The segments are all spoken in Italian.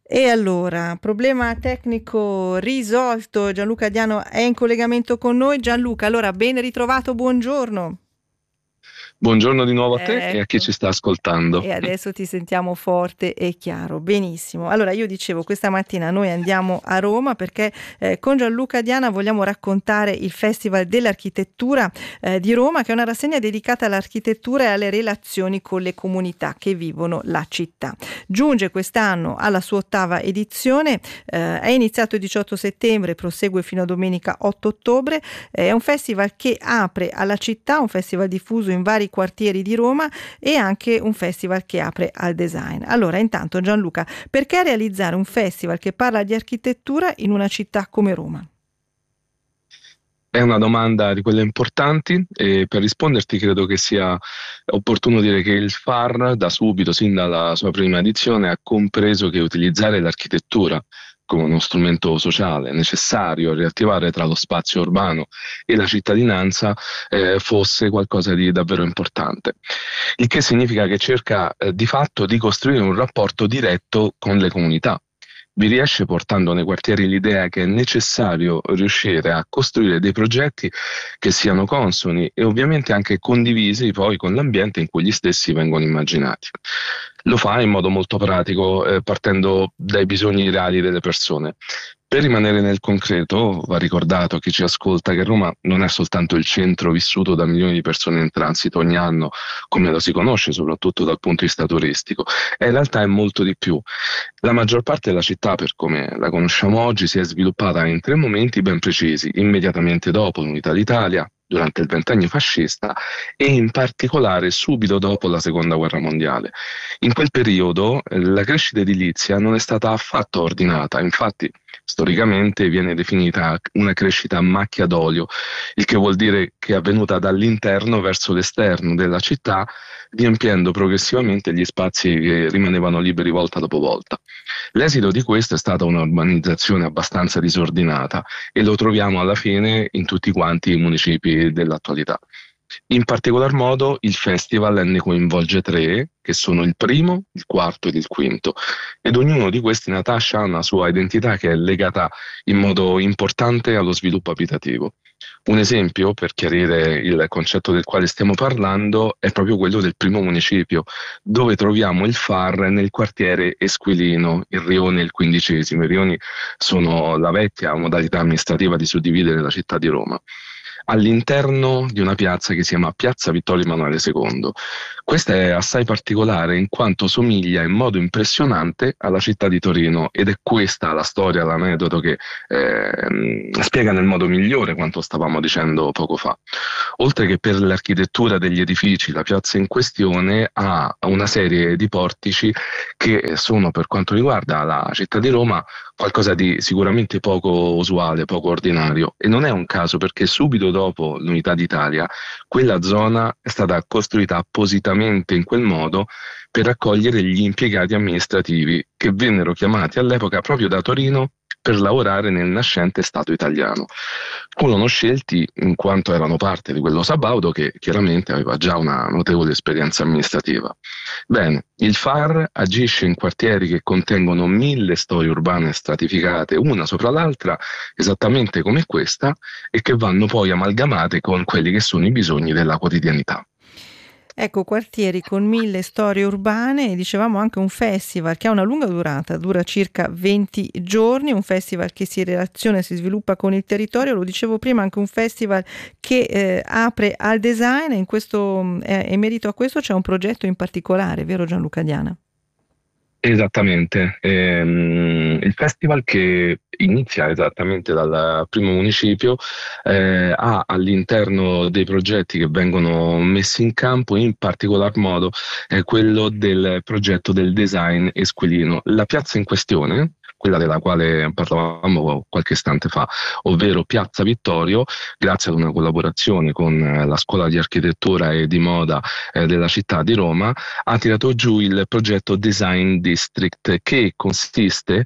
E allora, problema tecnico risolto, Gianluca Diano è in collegamento con noi. Gianluca, allora ben ritrovato, buongiorno. Buongiorno di nuovo a te e a chi Ecco. ci sta ascoltando. E adesso ti sentiamo forte e chiaro. Benissimo. Allora, io dicevo, questa mattina noi andiamo a Roma perché con Gianluca Diana vogliamo raccontare il Festival dell'Architettura di Roma, che è una rassegna dedicata all'architettura e alle relazioni con le comunità che vivono la città. Giunge quest'anno alla sua 8ª edizione, è iniziato il 18 settembre, prosegue fino a domenica 8 ottobre. È un festival che apre alla città, un festival diffuso in vari quartieri di Roma e anche un festival che apre al design. Allora, intanto Gianluca, perché realizzare un festival che parla di architettura in una città come Roma? È una domanda di quelle importanti e per risponderti credo che sia opportuno dire che il FAR da subito, sin dalla sua prima edizione, ha compreso che utilizzare l'architettura come uno strumento sociale necessario a riattivare tra lo spazio urbano e la cittadinanza fosse qualcosa di davvero importante. Il che significa che cerca di fatto di costruire un rapporto diretto con le comunità. Vi riesce portando nei quartieri l'idea che è necessario riuscire a costruire dei progetti che siano consoni e ovviamente anche condivisi poi con l'ambiente in cui gli stessi vengono immaginati. Lo fa in modo molto pratico, partendo dai bisogni reali delle persone. Per rimanere nel concreto, va ricordato a chi ci ascolta che Roma non è soltanto il centro vissuto da milioni di persone in transito ogni anno, come lo si conosce, soprattutto dal punto di vista turistico, e in realtà è molto di più. La maggior parte della città, per come la conosciamo oggi, si è sviluppata in tre momenti ben precisi: immediatamente dopo l'Unità d'Italia, durante il ventennio fascista e in particolare subito dopo la Seconda Guerra Mondiale. In quel periodo la crescita edilizia non è stata affatto ordinata, infatti storicamente viene definita una crescita a macchia d'olio, il che vuol dire che è avvenuta dall'interno verso l'esterno della città, riempiendo progressivamente gli spazi che rimanevano liberi volta dopo volta. L'esito di questo è stata un'urbanizzazione abbastanza disordinata e lo troviamo alla fine in tutti quanti i municipi dell'attualità. In particolar modo il festival ne coinvolge tre, che sono il primo, il quarto ed il quinto, ed ognuno di questi Natasha ha una sua identità che è legata in modo importante allo sviluppo abitativo. Un esempio, per chiarire il concetto del quale stiamo parlando, è proprio quello del primo municipio, dove troviamo il FAR nel quartiere Esquilino, il Rione il XV. I rioni sono la vecchia modalità amministrativa di suddividere la città di Roma, all'interno di una piazza che si chiama Piazza Vittorio Emanuele II. Questa è assai particolare in quanto somiglia in modo impressionante alla città di Torino, ed è questa la storia, l'aneddoto che spiega nel modo migliore quanto stavamo dicendo poco fa. Oltre che per l'architettura degli edifici, la piazza in questione ha una serie di portici che sono, per quanto riguarda la città di Roma, qualcosa di sicuramente poco usuale, poco ordinario, e non è un caso perché subito dopo l'Unità d'Italia quella zona è stata costruita appositamente in quel modo per accogliere gli impiegati amministrativi che vennero chiamati all'epoca proprio da Torino per lavorare nel nascente Stato italiano. Furono scelti in quanto erano parte di quello sabaudo che chiaramente aveva già una notevole esperienza amministrativa. Bene, il FAR agisce in quartieri che contengono 1000 storie urbane stratificate, una sopra l'altra, esattamente come questa, e che vanno poi amalgamate con quelli che sono i bisogni della quotidianità. Ecco, quartieri con 1000 storie urbane e dicevamo anche un festival che ha una lunga durata, dura circa 20 giorni, un festival che si relaziona e si sviluppa con il territorio, lo dicevo prima, anche un festival che apre al design e in merito a questo c'è un progetto in particolare, vero Gianluca Diana? Esattamente, il festival che inizia esattamente dal primo municipio ha all'interno dei progetti che vengono messi in campo in particolar modo quello del progetto del design esquilino. La piazza in questione, quella della quale parlavamo qualche istante fa, ovvero Piazza Vittorio, grazie ad una collaborazione con la Scuola di Architettura e di Moda della città di Roma, ha tirato giù il progetto Design District, che consiste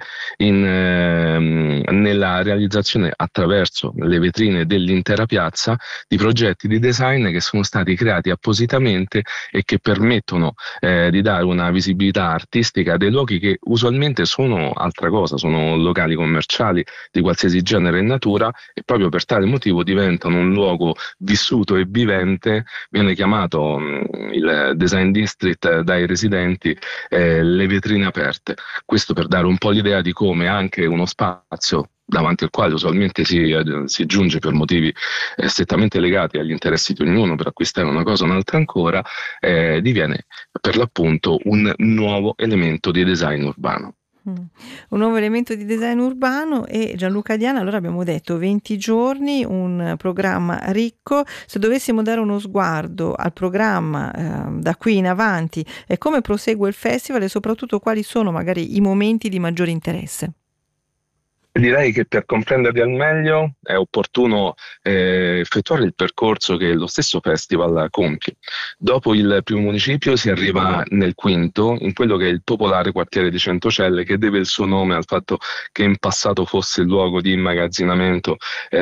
nella realizzazione attraverso le vetrine dell'intera piazza di progetti di design che sono stati creati appositamente e che permettono di dare una visibilità artistica a dei luoghi che usualmente sono altra cosa, sono locali commerciali di qualsiasi genere e natura, e proprio per tale motivo diventano un luogo vissuto e vivente. Viene chiamato il Design District dai residenti le vetrine aperte. Questo per dare un po' l'idea di come anche uno spazio davanti al quale usualmente si giunge per motivi strettamente legati agli interessi di ognuno, per acquistare una cosa o un'altra ancora, diviene per l'appunto un nuovo elemento di design urbano. Un nuovo elemento di design urbano. E Gianluca Diana, allora abbiamo detto 20 giorni, un programma ricco. Se dovessimo dare uno sguardo al programma da qui in avanti, e come prosegue il festival e soprattutto quali sono magari i momenti di maggiore interesse? Direi che per comprenderli al meglio è opportuno effettuare il percorso che lo stesso festival compie. Dopo il primo municipio si arriva nel quinto, in quello che è il popolare quartiere di Centocelle, che deve il suo nome al fatto che in passato fosse il luogo di immagazzinamento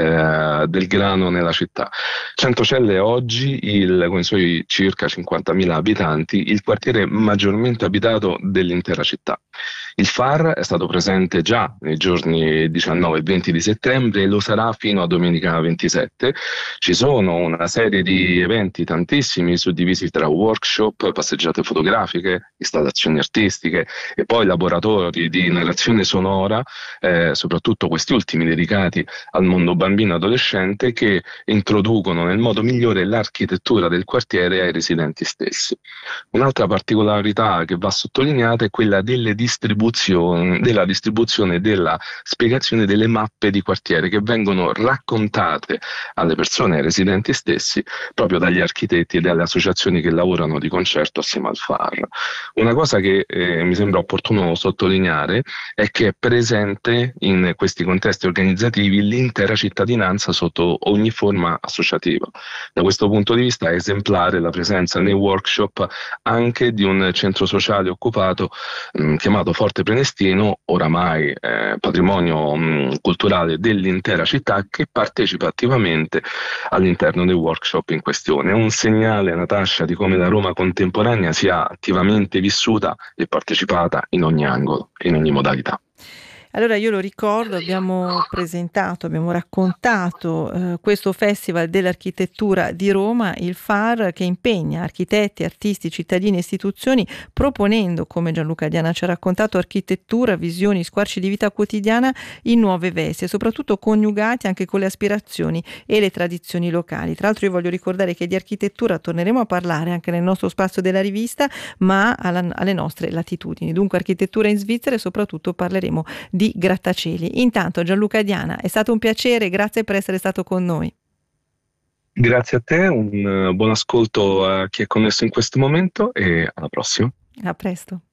del grano nella città. Centocelle è oggi, con i suoi circa 50.000 abitanti, il quartiere maggiormente abitato dell'intera città. Il FAR è stato presente già nei giorni 19 e 20 di settembre e lo sarà fino a domenica 27. Ci sono una serie di eventi, tantissimi, suddivisi tra workshop, passeggiate fotografiche, installazioni artistiche e poi laboratori di narrazione sonora, soprattutto questi ultimi dedicati al mondo bambino e adolescente, che introducono nel modo migliore l'architettura del quartiere ai residenti stessi. Un'altra particolarità che va sottolineata è quella della distribuzione e della spiegazione delle mappe di quartiere, che vengono raccontate alle persone, ai residenti stessi, proprio dagli architetti e dalle associazioni che lavorano di concerto assieme al FAR. Una cosa che mi sembra opportuno sottolineare è che è presente in questi contesti organizzativi l'intera cittadinanza sotto ogni forma associativa. Da questo punto di vista è esemplare la presenza nei workshop anche di un centro sociale occupato chiamato Forte Prenestino, oramai patrimonio culturale dell'intera città, che partecipa attivamente all'interno dei workshop in questione. È un segnale, Natascia, di come la Roma contemporanea sia attivamente vissuta e partecipata in ogni angolo, in ogni modalità. Allora io lo ricordo, abbiamo presentato, abbiamo raccontato questo Festival dell'Architettura di Roma, il FAR, che impegna architetti, artisti, cittadini e istituzioni, proponendo, come Gianluca Diana ci ha raccontato, architettura, visioni, squarci di vita quotidiana in nuove vesti e soprattutto coniugati anche con le aspirazioni e le tradizioni locali. Tra l'altro io voglio ricordare che di architettura torneremo a parlare anche nel nostro spazio della rivista, ma alle nostre latitudini. Dunque architettura in Svizzera, e soprattutto parleremo di grattacieli. Intanto Gianluca Diana, è stato un piacere, grazie per essere stato con noi. Grazie a te, un buon ascolto a chi è connesso in questo momento e alla prossima. A presto.